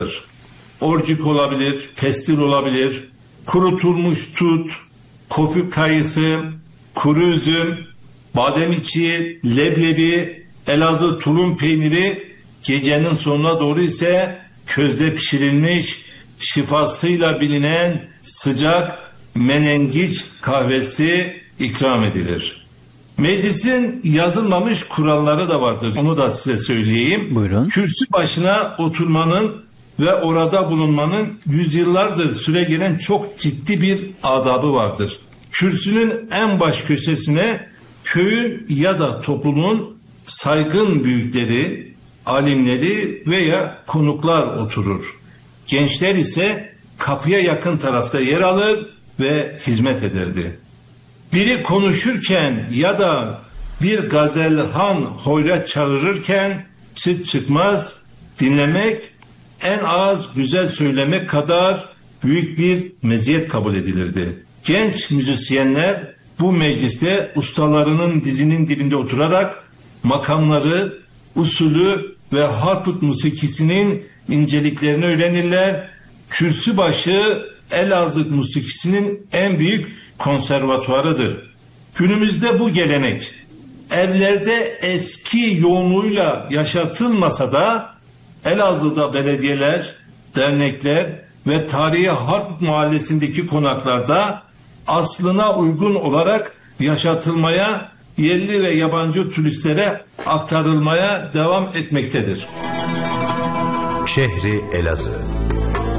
Orcik olabilir, pestil olabilir, kurutulmuş tut, kofi kayısı, kuru üzüm, badem içi, leblebi, Elazığ tulum peyniri, gecenin sonuna doğru ise közde pişirilmiş, şifasıyla bilinen sıcak menengiç kahvesi ikram edilir. Meclisin yazılmamış kuralları da vardır. Onu da size söyleyeyim. Buyurun. Kürsü başına oturmanın ve orada bulunmanın yüzyıllardır süregelen çok ciddi bir adabı vardır. Kürsünün en baş köşesine köyün ya da toplumun saygın büyükleri, alimleri veya konuklar oturur. Gençler ise kapıya yakın tarafta yer alır ve hizmet ederdi. Biri konuşurken ya da bir gazelhan hoyrat çağırırken çıt çıkmaz dinlemek, en az güzel söylemek kadar büyük bir meziyet kabul edilirdi. Genç müzisyenler bu mecliste ustalarının dizinin dibinde oturarak makamları, usulü ve harput musikisinin inceliklerini öğrenirler. Kürsü başı Elazığ musikisinin en büyük konservatuarıdır. Günümüzde bu gelenek evlerde eski yoğunluğuyla yaşatılmasa da Elazığ'da belediyeler, dernekler ve Tarihi Harp Mahallesi'ndeki konaklarda aslına uygun olarak yaşatılmaya, yerli ve yabancı turistlere aktarılmaya devam etmektedir. Şehri Elazığ.